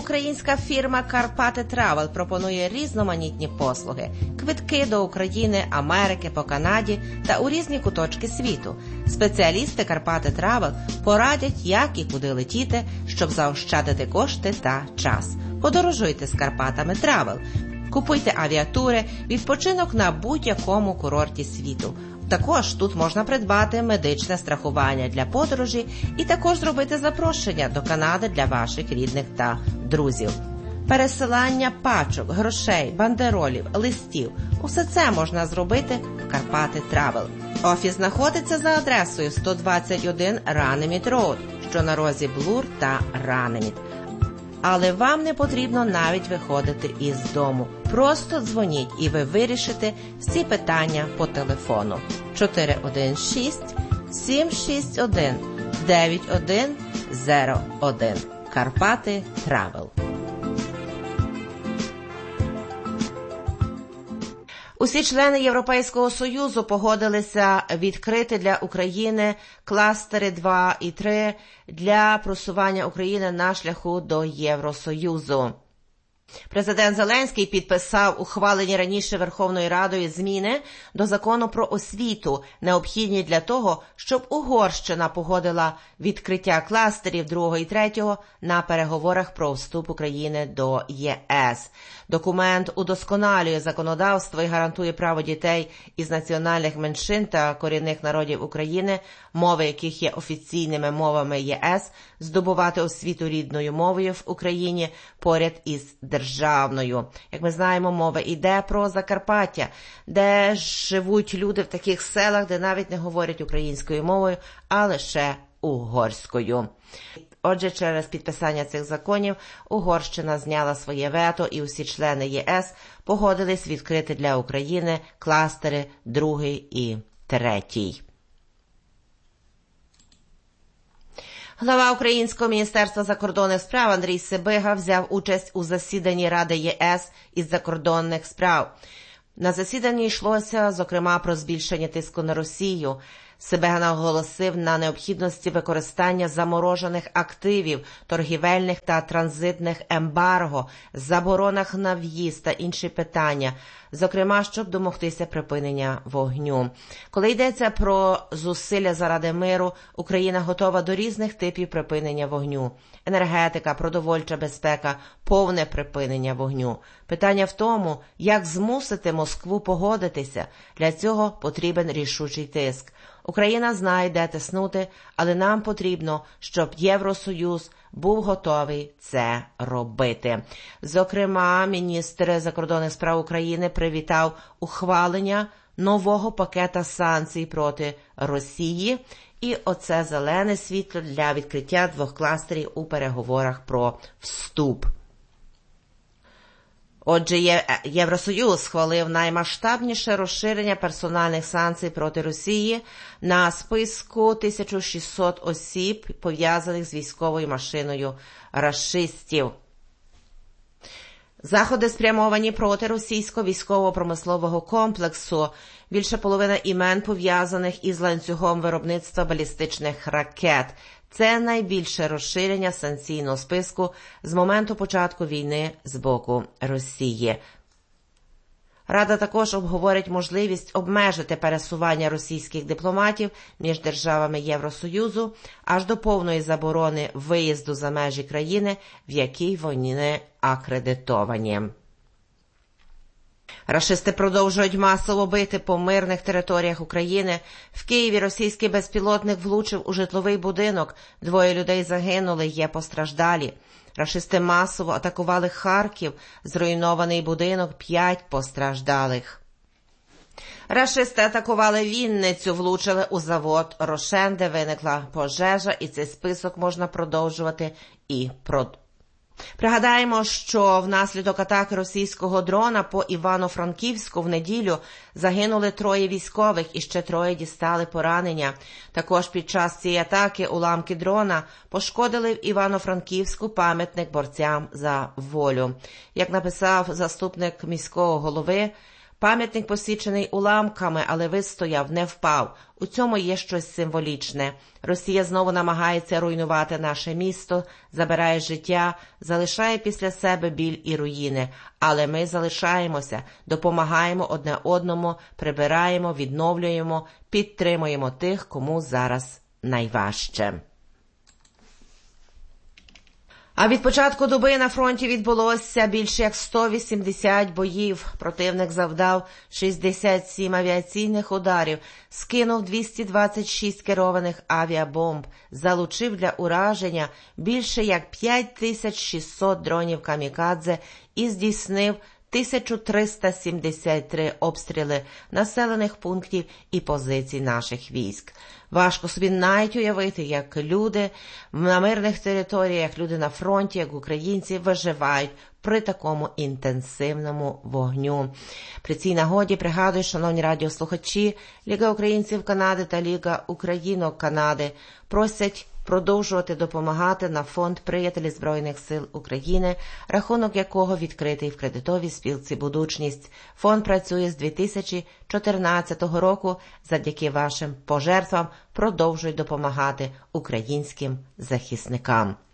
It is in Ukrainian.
українська фірма «Карпати Травел» пропонує різноманітні послуги, квитки до України, Америки, по Канаді та у різні куточки світу. Спеціалісти «Карпати Травел» порадять, як і куди летіти, щоб заощадити кошти та час. Подорожуйте з «Карпатами Травел». Купуйте авіатури, відпочинок на будь-якому курорті світу. Також тут можна придбати медичне страхування для подорожі і також зробити запрошення до Канади для ваших рідних та друзів. Пересилання пачок, грошей, бандеролів, листів – усе це можна зробити в «Карпати Травел». Офіс знаходиться за адресою 121 Ранеміт Роуд, що на розі Блур та Ранеміт. Але вам не потрібно навіть виходити із дому. Просто дзвоніть і ви вирішите всі питання по телефону. 416-761-9101. «Карпати Травел». Усі члени Європейського Союзу погодилися відкрити для України кластери 2 і 3 для просування України на шляху до Євросоюзу. Президент Зеленський підписав ухвалені раніше Верховною Радою зміни до Закону про освіту, необхідні для того, щоб Угорщина погодила відкриття кластерів 2 і 3 на переговорах про вступ України до ЄС. Документ удосконалює законодавство і гарантує право дітей із національних меншин та корінних народів України, мови яких є офіційними мовами ЄС, здобувати освіту рідною мовою в Україні поряд із державною. Як ми знаємо, мова йде про Закарпаття, де живуть люди в таких селах, де навіть не говорять українською мовою, а лише угорською. Отже, через підписання цих законів Угорщина зняла своє вето і усі члени ЄС погодились відкрити для України кластери 2 і 3. Глава Українського Міністерства закордонних справ Андрій Сибига взяв участь у засіданні Ради ЄС із закордонних справ. На засіданні йшлося, зокрема, про збільшення тиску на Росію. Сибига наголосив на необхідності використання заморожених активів, торгівельних та транзитних ембарго, заборонах на в'їзд та інші питання, зокрема, щоб домогтися припинення вогню. Коли йдеться про зусилля заради миру, Україна готова до різних типів припинення вогню. Енергетика, продовольча безпека, повне припинення вогню. Питання в тому, як змусити Москву погодитися. Для цього потрібен рішучий тиск. Україна знає, де тиснути, але нам потрібно, щоб Євросоюз був готовий це робити. Зокрема, міністр закордонних справ України привітав ухвалення нового пакета санкцій проти Росії, і оце зелене світло для відкриття 2 кластерів у переговорах про вступ. Отже, Євросоюз схвалив наймасштабніше розширення персональних санкцій проти Росії на списку 1600 осіб, пов'язаних з військовою машиною рашистів. Заходи спрямовані проти російського військово-промислового комплексу. Більше половина імен пов'язаних із ланцюгом виробництва балістичних ракет. Це найбільше розширення санкційного списку з моменту початку війни з боку Росії. Рада також обговорить можливість обмежити пересування російських дипломатів між державами Євросоюзу аж до повної заборони виїзду за межі країни, в якій вони акредитовані. Рашисти продовжують масово бити по мирних територіях України. В Києві російський безпілотник влучив у житловий будинок. 2 людей загинули, є постраждалі. Рашисти масово атакували Харків, зруйнований будинок, 5 постраждалих. Рашисти атакували Вінницю, влучили у завод «Рошен», де виникла пожежа, і цей список можна продовжувати і продовжувати. Пригадаємо, що внаслідок атаки російського дрона по Івано-Франківську в неділю загинули 3 військових і ще 3 дістали поранення. Також під час цієї атаки уламки дрона пошкодили в Івано-Франківську пам'ятник борцям за волю. Як написав заступник міського голови, Пам'ятник посічений уламками, але вистояв, не впав. У цьому є щось символічне. Росія знову намагається руйнувати наше місто, забирає життя, залишає після себе біль і руїни. Але ми залишаємося, допомагаємо одне одному, прибираємо, відновлюємо, підтримуємо тих, кому зараз найважче. А від початку доби на фронті відбулося більше як 180 боїв. Противник завдав 67 авіаційних ударів, скинув 226 керованих авіабомб, залучив для ураження більше як 5600 дронів камікадзе і здійснив 1373 обстріли населених пунктів і позицій наших військ. Важко собі навіть уявити, як люди на мирних територіях, люди на фронті, як українці виживають при такому інтенсивному вогню. При цій нагоді пригадую, шановні радіослухачі, Ліга українців Канади та Ліга українок Канади просять продовжувати допомагати на фонд «Приятелі Збройних сил України», рахунок якого відкритий в кредитовій спілці «Будучність». Фонд працює з 2014 року. Завдяки вашим пожертвам продовжують допомагати українським захисникам.